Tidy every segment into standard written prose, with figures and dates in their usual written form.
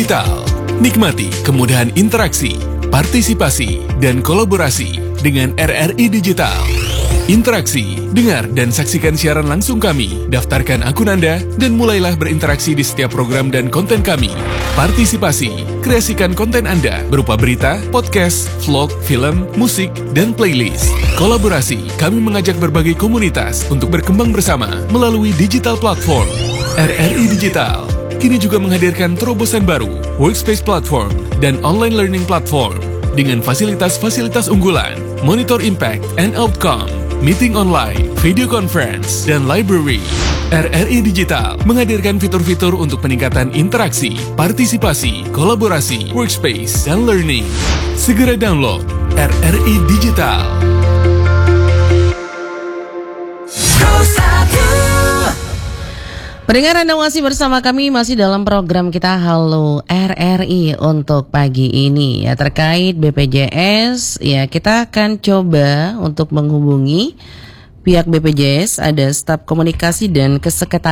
Digital. Nikmati kemudahan interaksi, partisipasi, dan kolaborasi dengan RRI Digital. Interaksi, dengar dan saksikan siaran langsung kami, daftarkan akun Anda, dan mulailah berinteraksi di setiap program dan konten kami. Partisipasi, kreasikan konten Anda berupa berita, podcast, vlog, film, musik, dan playlist. Kolaborasi, kami mengajak berbagai komunitas untuk berkembang bersama melalui digital platform. RRI Digital kini juga menghadirkan terobosan baru, workspace platform, dan online learning platform dengan fasilitas-fasilitas unggulan, monitor impact and outcome, meeting online, video conference, dan library. RRI Digital menghadirkan fitur-fitur untuk peningkatan interaksi, partisipasi, kolaborasi, workspace, dan learning. Segera download RRI Digital. Pendengar, Anda masih bersama kami, masih dalam program kita Halo RRI untuk pagi ini ya, terkait BPJS ya. Kita akan coba untuk menghubungi pihak BPJS, ada staf komunikasi dan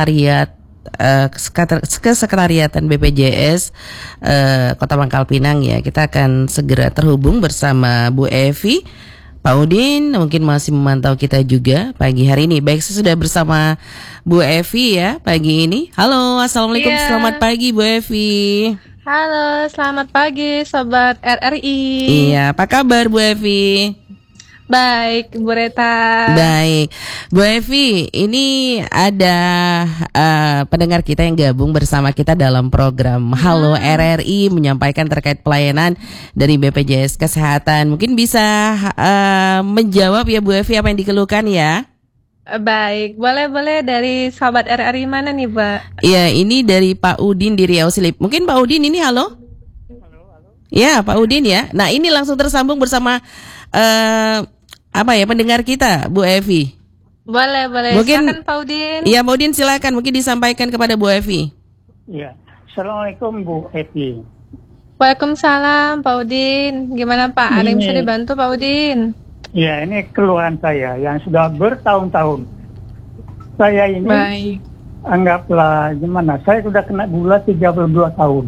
kesekretariatan BPJS Kota Pangkal Pinang ya. Kita akan segera terhubung bersama Bu Evi. Pak Udin mungkin masih memantau kita juga pagi hari ini. Baik, saya sudah bersama Bu Evi ya pagi ini. Halo, assalamualaikum, selamat pagi Bu Evi. Halo, selamat pagi Sobat RRI. Iya, apa kabar Bu Evi? Baik, Bu Reta. Baik, Bu Evi, ini ada pendengar kita yang gabung bersama kita dalam program Halo RRI menyampaikan terkait pelayanan dari BPJS Kesehatan. Mungkin bisa menjawab ya Bu Evi apa yang dikeluhkan ya? Baik, boleh dari Sobat RRI mana nih, Mbak? Iya, ini dari Pak Udin di Riau Silip. Mungkin Pak Udin ini halo? Halo. Ya, Pak Udin ya. Nah, ini langsung tersambung bersama pendengar kita, Bu Evi. Boleh. Mungkin, silakan Pak Udin. Iya, Pak Udin silakan, mungkin disampaikan kepada Bu Evi. Iya, Assalamualaikum Bu Evi. Waalaikumsalam Pak Udin. Gimana Pak? Ada yang bisa dibantu Pak Udin? Iya, ini keluhan saya yang sudah bertahun-tahun. Saya ini, anggaplah gimana, saya sudah kena gula 32 tahun.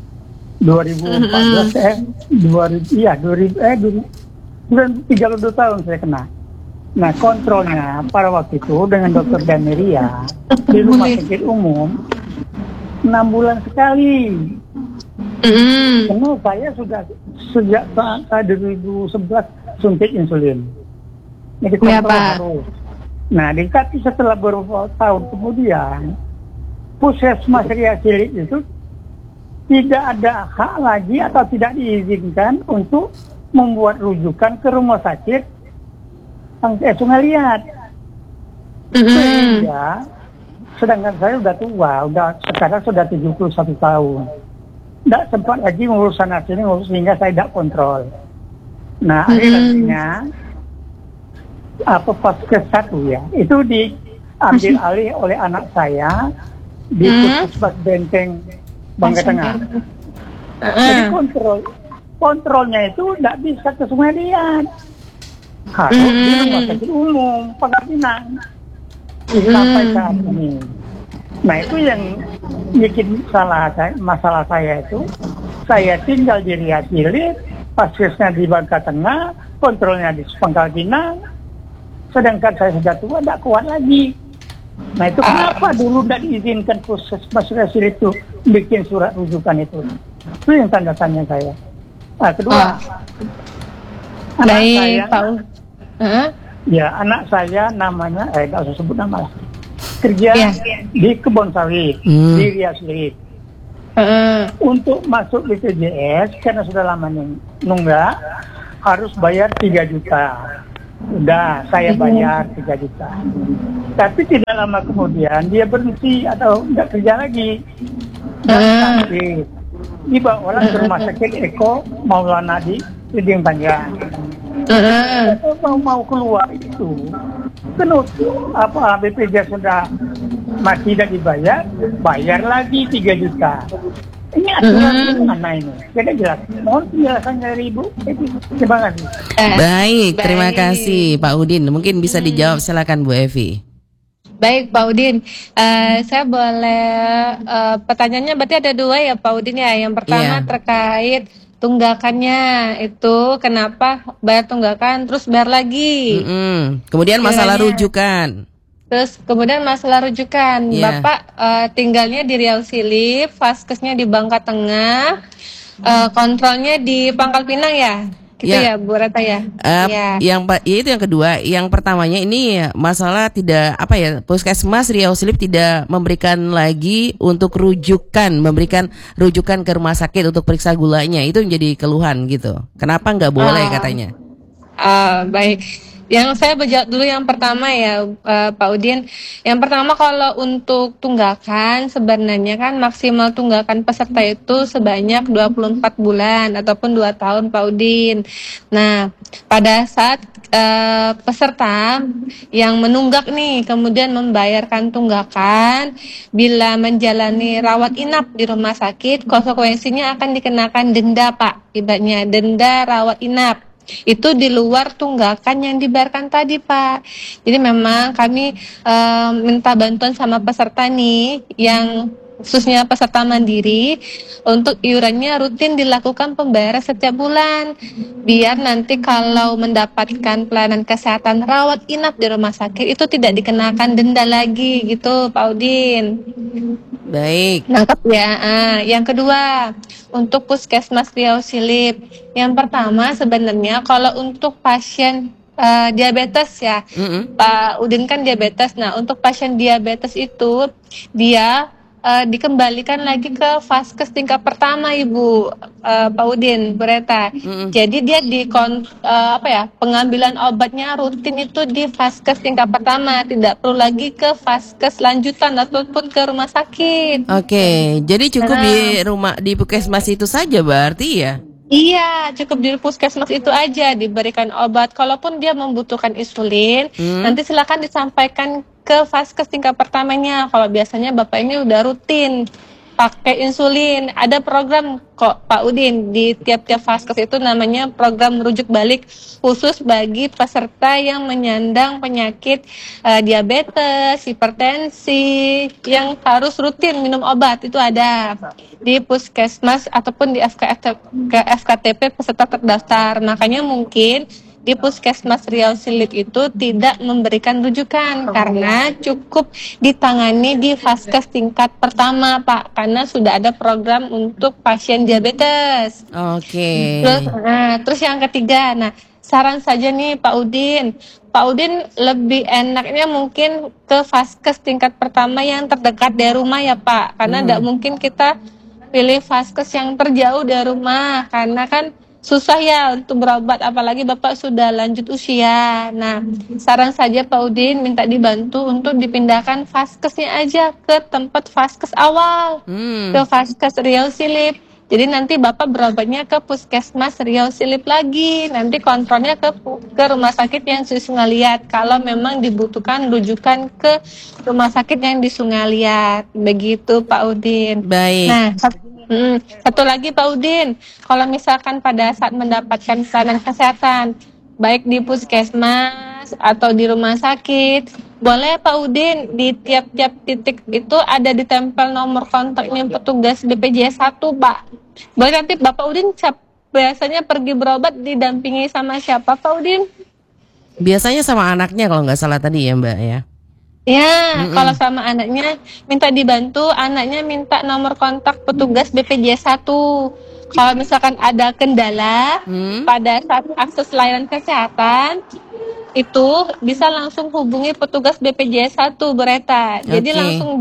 32 tahun saya kena. Nah, kontrolnya pada waktu itu dengan Dokter Dameria di rumah sakit umum 6 bulan sekali. Karena saya sudah sejak tahun 2011 suntik insulin. Jadi kontrol harus. Nah, tapi setelah beberapa tahun kemudian, Puskesmas Riau Silip itu tidak ada hak lagi atau tidak diizinkan untuk membuat rujukan ke rumah sakit Sungai Liat. Sehingga, sedangkan saya sudah tua, sekarang sudah 71 tahun. Tidak sempat lagi ngurus sana sini, sehingga saya tidak kontrol. Nah, akhirnya Paskes 1 ya, itu diambil alih oleh anak saya di Puskesmas Benteng Bangka Tengah. Jadi kontrolnya itu tidak bisa ke Sungai Liat, harus di rumah sakit umum Pangkal Pinang sampai saat ini. Nah, itu yang bikin masalah saya itu, saya tinggal di Riau Silip, Paskesnya di Bangka Tengah, kontrolnya di Pangkal Pinang, sedangkan saya sudah tua, tidak kuat lagi. Nah, itu kenapa dulu tidak diizinkan Puskesmas Riau Silip itu bikin surat rujukan itu? Itu yang tanda tanya saya. Nah, kedua, anak saya namanya, tidak usah sebut nama, kerja di kebun sawit di Riau Silip. Untuk masuk BPJS karena sudah lama nunggak, harus bayar 3 juta. Udah, saya bayar 3 juta. Tapi tidak lama kemudian dia berhenti atau tidak kerja lagi. Tapi dibawa ke rumah sakit Eko Maulana di Ledeng Panjang. Mau keluar itu, BPJS sudah masih tidak dibayar, bayar lagi 3 juta. Ini aturan mana ini? Tidak jelas. Mohon penjelasannya dari Ibu. Terima kasih. Baik, terima kasih Pak Udin. Mungkin bisa dijawab, silakan Bu Evi. Baik Pak Udin, saya boleh pertanyaannya berarti ada 2 ya Pak Udin ya. Yang pertama terkait tunggakannya itu kenapa bayar tunggakan terus bayar lagi. Kemudian masalah rujukan. Terus kemudian masalah rujukan, Bapak tinggalnya di Riau Silip, Vaskesnya di Bangka Tengah, kontrolnya di Pangkal Pinang ya. Gitu ya Bu Rata ya. Itu yang kedua. Yang pertamanya ini masalah tidak Puskesmas Riau Silip tidak memberikan lagi untuk memberikan rujukan ke rumah sakit untuk periksa gulanya. Itu menjadi keluhan gitu. Kenapa nggak boleh katanya? Baik. Yang saya menjawab dulu yang pertama ya Pak Udin. Yang pertama kalau untuk tunggakan sebenarnya kan maksimal tunggakan peserta itu sebanyak 24 bulan ataupun 2 tahun Pak Udin. Nah pada saat peserta yang menunggak nih kemudian membayarkan tunggakan bila menjalani rawat inap di rumah sakit, konsekuensinya akan dikenakan denda Pak. Ibaratnya denda rawat inap. Itu di luar tunggakan yang dibayarkan tadi Pak. Jadi memang kami minta bantuan sama peserta nih yang khususnya peserta mandiri untuk iurannya rutin dilakukan pembayaran setiap bulan biar nanti kalau mendapatkan pelayanan kesehatan rawat inap di rumah sakit itu tidak dikenakan denda lagi gitu Pak Udin. Baik. Nangkep ya. Yang kedua, untuk Puskesmas Riau Silip. Yang pertama sebenarnya kalau untuk pasien diabetes ya, Pak Udin kan diabetes. Nah, untuk pasien diabetes itu dia dikembalikan lagi ke Vaskes tingkat pertama Ibu Pak Udin Bereta. Jadi dia pengambilan obatnya rutin itu di Vaskes tingkat pertama, tidak perlu lagi ke Vaskes lanjutan ataupun ke rumah sakit. Oke, jadi cukup di Puskesmas itu saja berarti ya? Iya, cukup di Puskesmas itu aja diberikan obat. Kalaupun dia membutuhkan insulin, nanti silakan disampaikan ke Vaskes tingkat pertamanya. Kalau biasanya Bapak ini udah rutin pakai insulin. Ada program kok Pak Udin di tiap-tiap Vaskes itu namanya program rujuk balik khusus bagi peserta yang menyandang penyakit diabetes, hipertensi yang harus rutin minum obat. Itu ada di Puskesmas ataupun di FKTP peserta terdaftar. Makanya mungkin di Puskesmas Riau Silip itu tidak memberikan rujukan karena cukup ditangani di Vaskes tingkat pertama Pak, karena sudah ada program untuk pasien diabetes. Oke. Terus yang ketiga, saran saja nih Pak Udin lebih enaknya mungkin ke Vaskes tingkat pertama yang terdekat dari rumah ya Pak, karena tidak mungkin kita pilih Vaskes yang terjauh dari rumah karena kan susah ya untuk berobat, apalagi Bapak sudah lanjut usia. Nah, saran saja Pak Udin minta dibantu untuk dipindahkan Vaskesnya aja ke tempat Vaskes awal, ke Vaskes Riau Silip. Jadi nanti Bapak berobatnya ke Puskesmas Riau Silip lagi, nanti kontrolnya ke rumah sakit yang di Sungaliat. Kalau memang dibutuhkan rujukan ke rumah sakit yang di Sungaliat, begitu Pak Udin. Baik. Nah, satu lagi Pak Udin, kalau misalkan pada saat mendapatkan pelayanan kesehatan, baik di Puskesmas atau di rumah sakit, boleh Pak Udin di tiap-tiap titik itu ada ditempel nomor kontaknya petugas BPJS 1 Pak. Boleh nanti Bapak Udin biasanya pergi berobat didampingi sama siapa Pak Udin? Biasanya sama anaknya kalau nggak salah tadi ya Mbak ya. Ya, kalau sama anaknya minta dibantu, anaknya minta nomor kontak petugas BPJS 1. Kalau misalkan ada kendala pada saat akses layanan kesehatan, itu bisa langsung hubungi petugas BPJS 1 Bereta. Jadi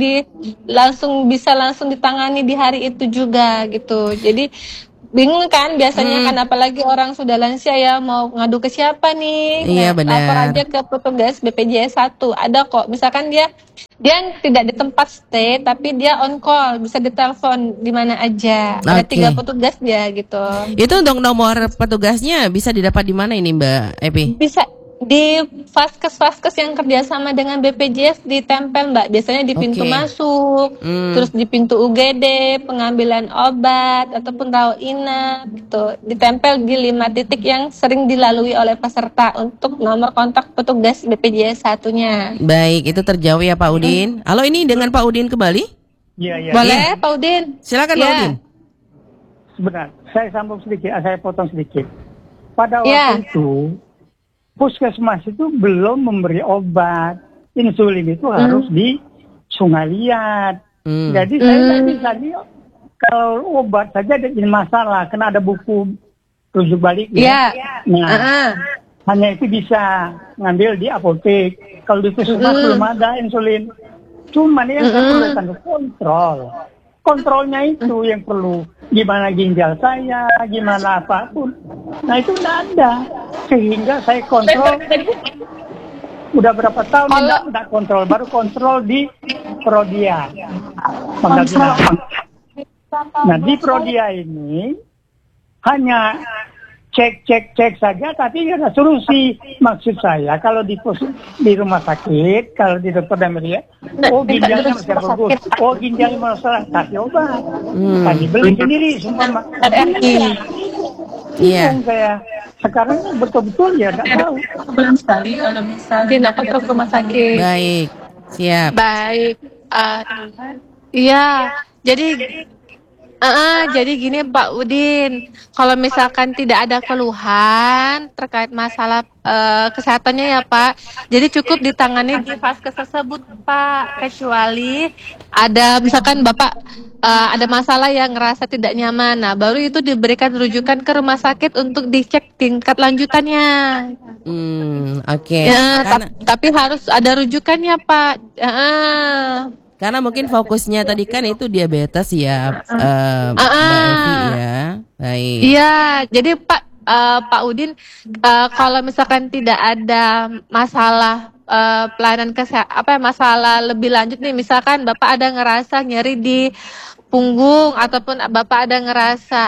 langsung bisa ditangani di hari itu juga gitu. Jadi bingung kan biasanya kan, apalagi orang sudah lansia ya, mau ngadu ke siapa nih? Iya, benar. Lapor aja ke petugas BPJS 1. Ada kok, misalkan dia tidak di tempat stay tapi dia on call, bisa ditelepon di mana aja. Ada 3 petugas dia gitu. Itu untuk nomor petugasnya bisa didapat di mana ini Mbak Epi? Di vaskes yang kerjasama dengan BPJS ditempel Mbak, biasanya di pintu masuk, terus di pintu UGD, pengambilan obat ataupun rawat inap gitu, ditempel di 5 titik yang sering dilalui oleh peserta untuk nomor kontak petugas BPJS satunya. Baik, itu terjawab ya Pak Udin. Halo, ini dengan Pak Udin kembali? Iya. Boleh Pak Udin? Silakan Pak Udin. Sebentar, saya sambung sedikit, saya potong sedikit. Pada waktu itu puskesmas itu belum memberi obat. Insulin itu harus di Sungai Liat. Jadi saya nggak bisa kalau obat saja ada masalah, karena ada buku rujuk balik ya. Nah, hanya itu bisa ngambil di apotek. Kalau di puskesmas belum ada insulin. Cuman yang saya perlukan kontrol. Kontrolnya itu yang perlu, gimana ginjal saya, gimana apapun. Nah itu nggak ada, sehingga saya kontrol. Udah berapa tahun nggak kontrol, baru kontrol di Prodia. Nah di Prodia ini hanya cek saja, tapi nggak ada solusi. Maksud saya kalau di rumah sakit, kalau di dokter Dameria, ginjalnya masih bagus, ginjalnya masalah, kasih obat, kasih beli sendiri, semua RRI. Iya. Saya sekarang betul-betul ya nggak tahu. Belum sekali kalau bisa tindakan ke rumah sakit. Baik, siap. Baik, iya. Jadi gini Pak Udin, kalau misalkan tidak ada keluhan terkait masalah kesehatannya ya Pak, jadi cukup ditangani di vaskes tersebut Pak, kecuali ada misalkan Bapak ada masalah yang ngerasa tidak nyaman, nah baru itu diberikan rujukan ke rumah sakit untuk dicek tingkat lanjutannya. Oke. Ya, tapi harus ada rujukannya Pak. Karena mungkin fokusnya tadi kan itu diabetes ya, Mbak Evi ya. Baik. Iya, jadi Pak Udin, kalau misalkan tidak ada masalah pelayanan kesehatan, masalah lebih lanjut nih, misalkan Bapak ada ngerasa nyeri di punggung ataupun Bapak ada ngerasa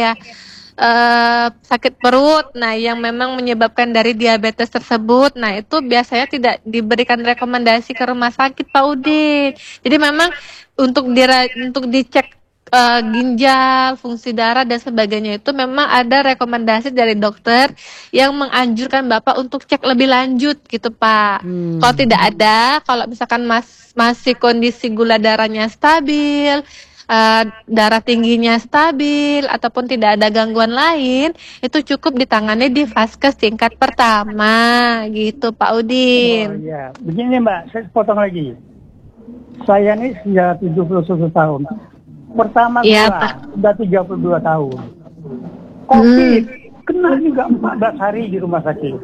sakit perut, nah yang memang menyebabkan dari diabetes tersebut, nah itu biasanya tidak diberikan rekomendasi ke rumah sakit Pak Udin. Jadi memang untuk dicek ginjal, fungsi darah dan sebagainya itu memang ada rekomendasi dari dokter yang menganjurkan Bapak untuk cek lebih lanjut gitu Pak. Kalau tidak ada, kalau misalkan masih kondisi gula darahnya stabil, darah tingginya stabil ataupun tidak ada gangguan lain, itu cukup ditangani di vaskes tingkat pertama gitu Pak Udin. Iya, begini Mbak, saya potong lagi. Saya ini sudah 71 tahun. Pertama sudah 32 tahun. COVID, kena juga 14 hari di rumah sakit.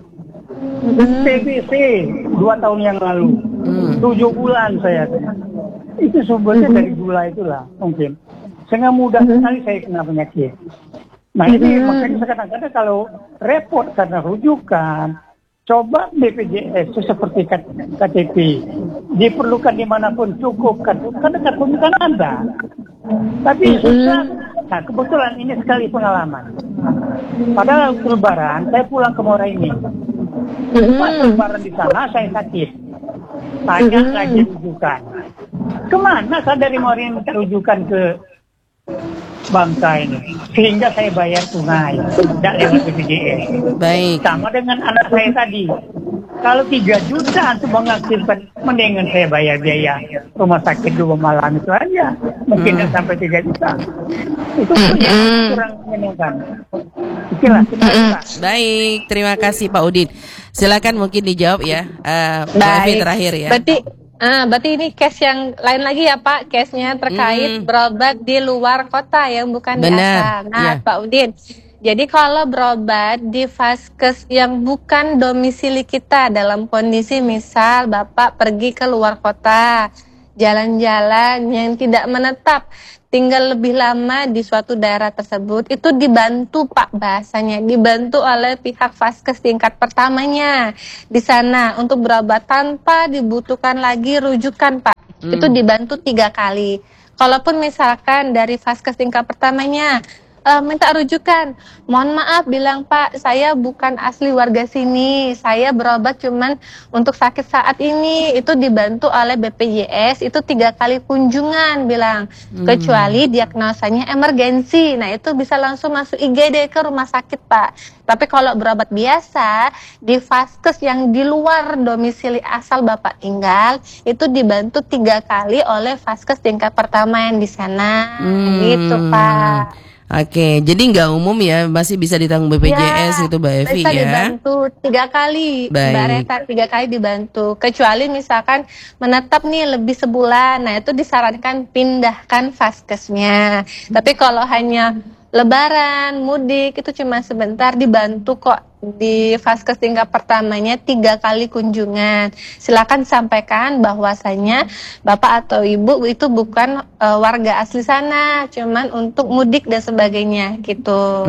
TBC 2 tahun yang lalu, 7 bulan saya. Itu sumbernya dari gula itulah mungkin. Sehingga mudah sekali saya kena penyakit. Nah ini makanya kadang-kadang kalau repot karena rujukan, coba BPJS itu seperti KTP. Diperlukan dimanapun cukup kan. Kadang-kadang kan ada. Tapi susah. Nah kebetulan ini sekali pengalaman. Pada Lebaran saya pulang ke Muara ini. Pas Lebaran di sana saya sakit. Tanya lagi rujukan. Kemana saya dari Muara ini minta rujukan ke Bangka ini, sehingga saya bayar tunai, tidak lewat BPJS. Baik. Sama dengan anak saya tadi. Kalau 3 juta untuk mengaktifkan, mendingan saya bayar biaya rumah sakit 2 malam itu aja. Mungkin sampai 3 juta. Itu kurang menyenangkan. Itulah. Baik, terima kasih Pak Udin. Silakan mungkin dijawab ya. Baik, terakhir ya. Berarti ini case yang lain lagi ya Pak, case-nya terkait berobat di luar kota yang bukan di asal. Nah Pak Udin, jadi kalau berobat di vaskes yang bukan domisili kita dalam kondisi misal Bapak pergi ke luar kota, jalan-jalan yang tidak menetap, tinggal lebih lama di suatu daerah tersebut, itu dibantu Pak, bahasanya dibantu oleh pihak vaskes tingkat pertamanya di sana untuk berobat tanpa dibutuhkan lagi rujukan Pak. Itu dibantu 3 kali. Kalaupun misalkan dari vaskes tingkat pertamanya minta rujukan. Mohon maaf, bilang Pak, saya bukan asli warga sini, saya berobat cuman untuk sakit saat ini, itu dibantu oleh BPJS, itu 3 kali kunjungan, bilang. Kecuali diagnosanya emergensi, nah itu bisa langsung masuk IGD ke rumah sakit Pak. Tapi kalau berobat biasa, di vaskes yang di luar domisili asal Bapak tinggal, itu dibantu 3 kali oleh vaskes tingkat pertama yang di sana, gitu Pak. Oke, jadi nggak umum ya, masih bisa ditanggung BPJS itu Mbak Evi bisa ya? dibantu 3 kali, Baik. Mbak Reta 3 kali dibantu. Kecuali misalkan menetap nih lebih sebulan, nah itu disarankan pindahkan vaskesnya. Tapi kalau hanya Lebaran, mudik itu cuma sebentar, dibantu kok di vaskes tingkat pertamanya 3 kali kunjungan. Silakan sampaikan bahwasanya Bapak atau Ibu itu bukan warga asli sana, cuman untuk mudik dan sebagainya gitu.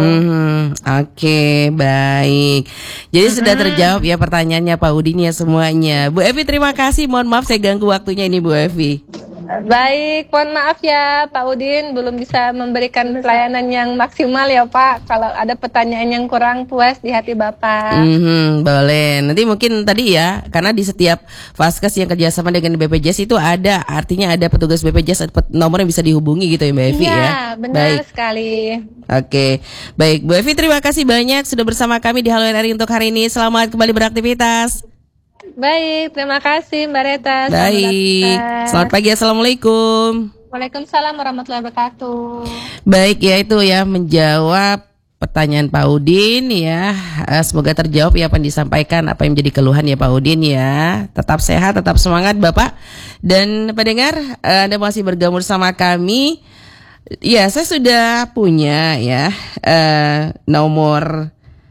Oke, baik. Jadi sudah terjawab ya pertanyaannya Pak Udin ya semuanya. Bu Evi terima kasih. Mohon maaf saya ganggu waktunya ini Bu Evi. Baik, mohon maaf ya Pak Udin, belum bisa memberikan pelayanan yang maksimal ya Pak. Kalau ada pertanyaan yang kurang puas di hati Bapak. Boleh. Nanti mungkin tadi ya, karena di setiap vaskes yang kerjasama dengan BPJS itu ada, artinya ada petugas BPJS, nomor yang bisa dihubungi gitu ya Mbak Evi ya. Iya, benar Baik. sekali. Oke, baik Bu Evi terima kasih banyak sudah bersama kami di Halo RRI untuk hari ini. Selamat kembali beraktivitas. Baik, terima kasih Mbak Reta. Baik, selamat pagi, assalamualaikum. Waalaikumsalam warahmatullahi wabarakatuh. Baik ya, itu ya menjawab pertanyaan Pak Udin ya. Semoga terjawab ya apa yang disampaikan, apa yang menjadi keluhan ya Pak Udin ya. Tetap sehat, tetap semangat Bapak. Dan pendengar, Anda masih bergabung bersama kami. Ya, saya sudah punya ya nomor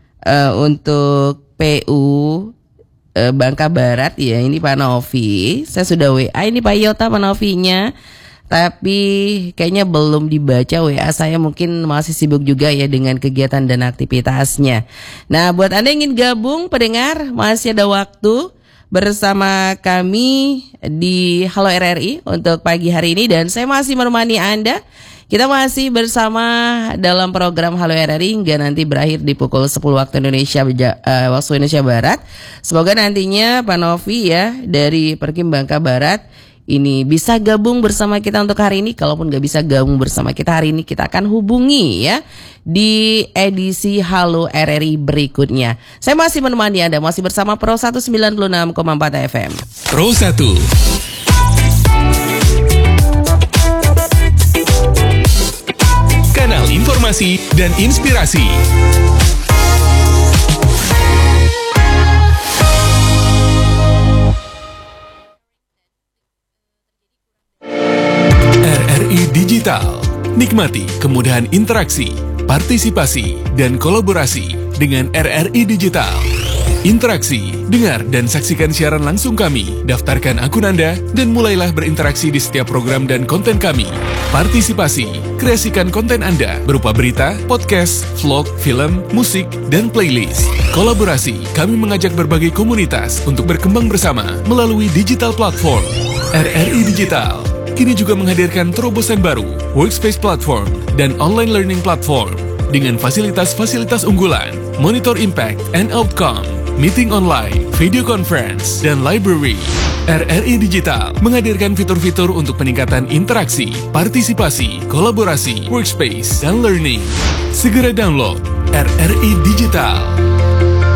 untuk PU Bangka Barat ya, ini Pak Novi. Saya sudah WA ini Pak Yota Pak Novinya, tapi kayaknya belum dibaca WA saya, mungkin masih sibuk juga ya dengan kegiatan dan aktivitasnya. Nah, buat Anda yang ingin gabung pendengar, masih ada waktu bersama kami di Halo RRI untuk pagi hari ini, dan saya masih menemani Anda. Kita masih bersama dalam program Halo RRI hingga nanti berakhir di pukul 10 waktu Indonesia Barat. Semoga nantinya Pak Novi ya dari Perkim Bangka Barat ini bisa gabung bersama kita untuk hari ini. Kalaupun gak bisa gabung bersama kita hari ini, kita akan hubungi ya di edisi Halo RRI berikutnya. Saya masih menemani Anda, masih bersama Pro 196,4 FM. Pro 1. Kanal informasi dan inspirasi. RRI Digital. Nikmati kemudahan interaksi, partisipasi, dan kolaborasi dengan RRI Digital. Interaksi, dengar dan saksikan siaran langsung kami, daftarkan akun Anda, dan mulailah berinteraksi di setiap program dan konten kami. Partisipasi, kreasikan konten Anda berupa berita, podcast, vlog, film, musik, dan playlist. Kolaborasi, kami mengajak berbagai komunitas untuk berkembang bersama melalui digital platform. RRI Digital kini juga menghadirkan terobosan baru, workspace platform, dan online learning platform dengan fasilitas-fasilitas unggulan, monitor impact and outcome, meeting online, video conference, dan library. RRI Digital menghadirkan fitur-fitur untuk peningkatan interaksi, partisipasi, kolaborasi, workspace, dan learning. Segera download RRI Digital.